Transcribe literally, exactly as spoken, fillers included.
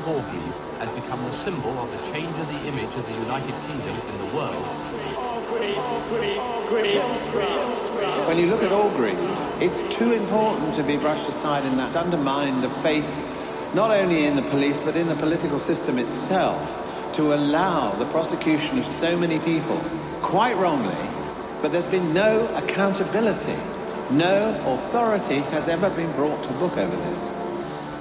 corgi has become the symbol of the change of the image of the United Kingdom in the world. When you look at Orgreave, it's too important to be brushed aside, and that's undermined the faith not only in the police but in the political system itself to allow the prosecution of so many people, quite wrongly, but there's been no accountability. No authority has ever been brought to book over this.